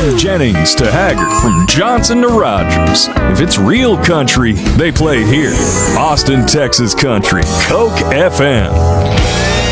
From Jennings to Haggard, from Johnson to Rogers. If it's real country, they play here. Austin, Texas country. Coke FM.